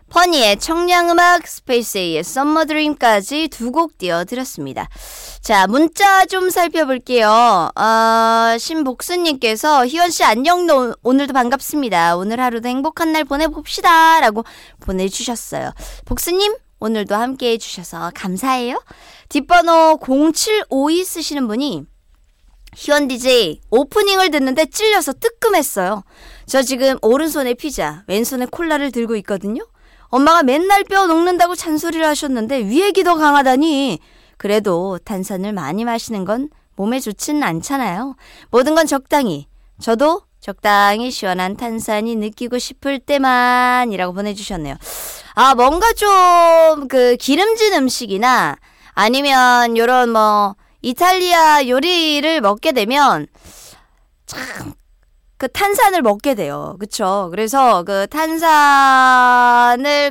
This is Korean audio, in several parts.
퍼니의 청량음악, 스페이스A의 썸머드림까지 두 곡 띄워드렸습니다. 자, 문자 좀 살펴볼게요. 신복수님께서 희원씨 안녕, 오늘도 반갑습니다. 오늘 하루도 행복한 날 보내봅시다 라고 보내주셨어요. 복수님 오늘도 함께 해주셔서 감사해요. 뒷번호 0752 쓰시는 분이 희원 DJ 오프닝을 듣는데 찔려서 뜨끔했어요. 저 지금 오른손에 피자, 왼손에 콜라를 들고 있거든요. 엄마가 맨날 뼈 녹는다고 잔소리를 하셨는데 위액이 더 강하다니. 그래도 탄산을 많이 마시는 건 몸에 좋지는 않잖아요. 모든 건 적당히. 저도 적당히 시원한 탄산이 느끼고 싶을 때만이라고 보내주셨네요. 뭔가 좀 기름진 음식이나 아니면 요런 이탈리아 요리를 먹게 되면 참 탄산을 먹게 돼요. 그쵸? 그래서 탄산을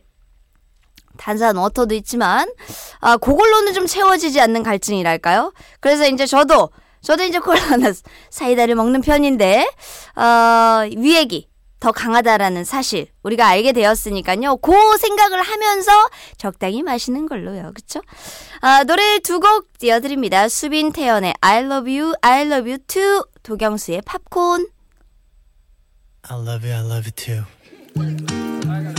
탄산 워터도 있지만 그걸로는 좀 채워지지 않는 갈증이랄까요? 그래서 이제 저도 이제 콜라나 사이다를 먹는 편인데 위액이 더 강하다라는 사실 우리가 알게 되었으니까요. 그 생각을 하면서 적당히 마시는 걸로요. 그쵸? 노래 두 곡 띄워드립니다. 수빈 태연의 I love you, I love you too. 도경수의 팝콘. I love you, I love you too.